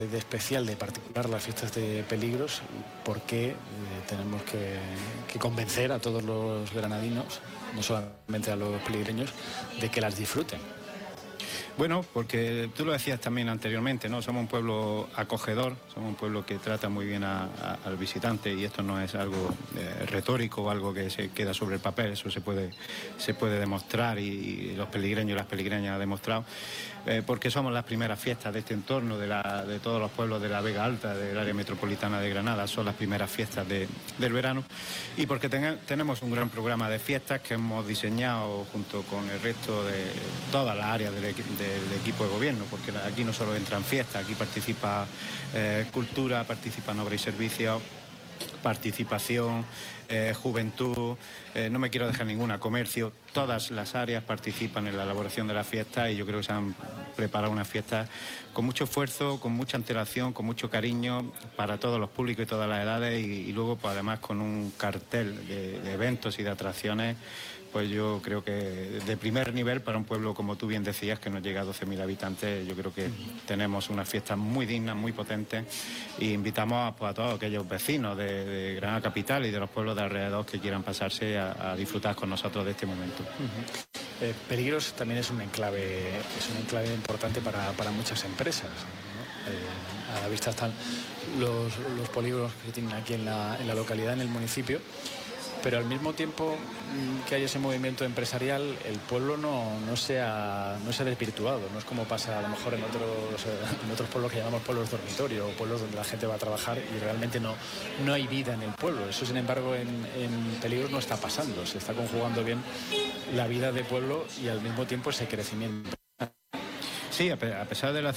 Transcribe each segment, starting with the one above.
de especial, de particular las fiestas de Peligros? ¿Por qué tenemos que convencer a todos los granadinos, no solamente a los peligreños, de que las disfruten? Bueno, porque tú lo decías también anteriormente, ¿no? Somos un pueblo acogedor, somos un pueblo que trata muy bien al visitante, y esto no es algo retórico o algo que se queda sobre el papel, eso se puede demostrar, y los peligreños y las peligreñas han demostrado, porque somos las primeras fiestas de este entorno, de todos los pueblos de la Vega Alta, del área metropolitana de Granada, son las primeras fiestas del verano, y porque tenemos un gran programa de fiestas que hemos diseñado junto con el resto de todas las áreas del equipo de gobierno, porque aquí no solo entran fiestas, aquí participa cultura, participan obra y servicios, participación, juventud, no me quiero dejar ninguna, comercio, todas las áreas participan en la elaboración de la fiesta, y yo creo que se han preparado unas fiestas con mucho esfuerzo, con mucha antelación, con mucho cariño para todos los públicos y todas las edades, y luego pues además con un cartel de eventos y de atracciones, pues yo creo que de primer nivel para un pueblo, como tú bien decías, que nos llega a 12.000 habitantes. Yo creo que tenemos unas fiestas muy dignas, muy potentes, y invitamos a todos aquellos vecinos de Granada Capital y de los pueblos de alrededor que quieran pasarse a disfrutar con nosotros de este momento. Peligros también es un enclave importante para muchas empresas, ¿no? A la vista están los polígonos que tienen aquí en la localidad, en el municipio, pero al mismo tiempo que hay ese movimiento empresarial, el pueblo no se ha desvirtuado. No es como pasa a lo mejor en otros pueblos que llamamos pueblos dormitorio, o pueblos donde la gente va a trabajar y realmente no hay vida en el pueblo. Eso, sin embargo, en Peligros no está pasando. Se está conjugando bien la vida de pueblo y al mismo tiempo ese crecimiento. Sí, a pesar de la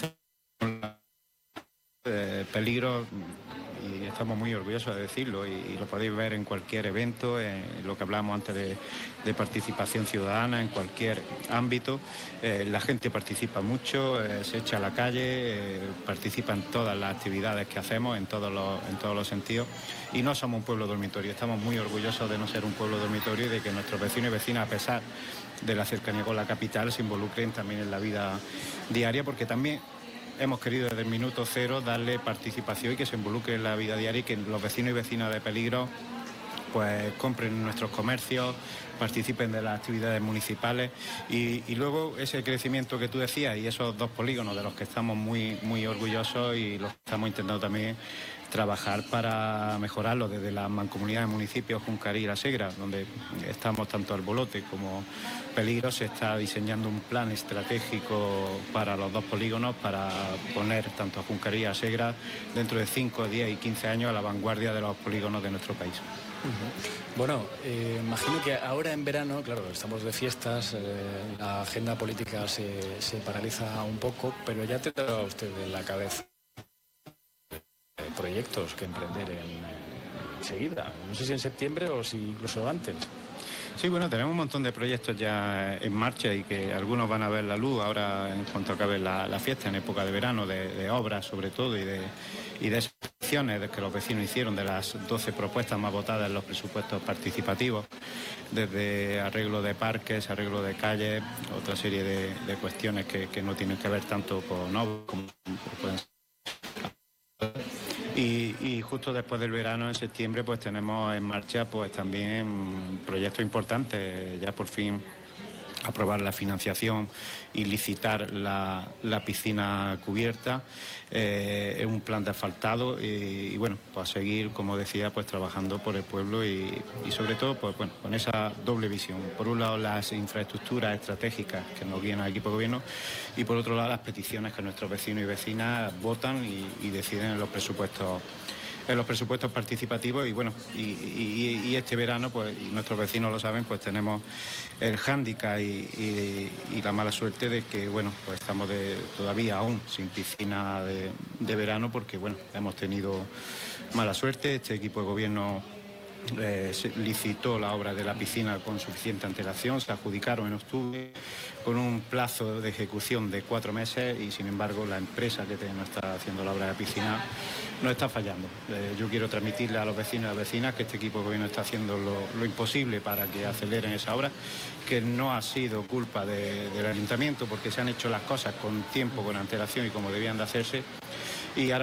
Peligros, y estamos muy orgullosos de decirlo, y lo podéis ver en cualquier evento, en lo que hablábamos antes de participación ciudadana, en cualquier ámbito, la gente participa mucho, se echa a la calle, participa en todas las actividades que hacemos, en todos los sentidos, y no somos un pueblo dormitorio. Estamos muy orgullosos de no ser un pueblo dormitorio y de que nuestros vecinos y vecinas, a pesar de la cercanía con la capital, se involucren también en la vida diaria, porque también hemos querido desde el minuto cero darle participación y que se involucre en la vida diaria, y que los vecinos y vecinas de Peligros pues compren en nuestros comercios, participen de las actividades municipales, y luego ese crecimiento que tú decías y esos 2 polígonos de los que estamos muy, muy orgullosos, y los estamos intentando también trabajar para mejorarlo desde la mancomunidad de municipios Juncarí y La Segra, donde estamos tanto Albolote como Peligros. Se está diseñando un plan estratégico para los 2 polígonos, para poner tanto a Juncarí y a Segra dentro de 5, 10 y 15 años a la vanguardia de los polígonos de nuestro país. Bueno, imagino que ahora en verano, claro, estamos de fiestas, la agenda política se paraliza un poco, pero ya tendrá usted en la cabeza proyectos que emprender enseguida. No sé si en septiembre o si incluso antes. Sí, bueno, tenemos un montón de proyectos ya en marcha, y que algunos van a ver la luz ahora en cuanto acabe la fiesta, en época de verano, de obras sobre todo, y de excepciones que los vecinos hicieron de las 12 propuestas más votadas en los presupuestos participativos, desde arreglo de parques, arreglo de calles, otra serie de cuestiones que no tienen que ver tanto con obras como pueden ser. Y justo después del verano, en septiembre, pues tenemos en marcha pues también proyectos importantes. Ya por fin aprobar la financiación y licitar la piscina cubierta, un plan de asfaltado, y bueno, pues a seguir, como decía, pues trabajando por el pueblo, y sobre todo pues bueno, con esa doble visión. Por un lado, las infraestructuras estratégicas que nos guían al equipo de gobierno, y por otro lado, las peticiones que nuestros vecinos y vecinas votan y deciden en los presupuestos participativos. Y bueno, y este verano, pues, y nuestros vecinos lo saben, pues tenemos el hándicap y la mala suerte de que, bueno, pues estamos todavía aún sin piscina de verano, porque bueno, hemos tenido mala suerte. Este equipo de gobierno licitó la obra de la piscina con suficiente antelación, se adjudicaron en octubre con un plazo de ejecución de 4 meses, y sin embargo la empresa que nos está haciendo la obra de la piscina nos está fallando. Yo quiero transmitirle a los vecinos y a las vecinas que este equipo de gobierno está haciendo lo imposible para que aceleren esa obra, que no ha sido culpa del ayuntamiento, porque se han hecho las cosas con tiempo, con antelación y como debían de hacerse, Y ahora